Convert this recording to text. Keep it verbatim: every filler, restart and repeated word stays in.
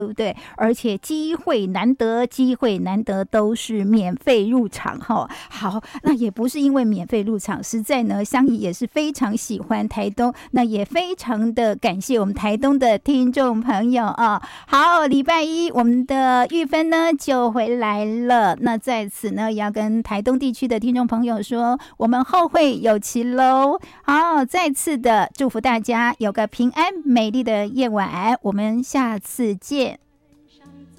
对不对？而且机会难得，机会难得都是免费入场哈。好，那也不是因为免费入场，实在呢，香怡也是非常喜欢台东，那也非常的感谢我们台东的听众朋友啊。好，礼拜一我们的玉芬呢就回来了，那在此呢也要跟台东地区的听众朋友说，我们后会有期喽。好，再次的祝福大家有个平安美丽的夜晚，我们下次见。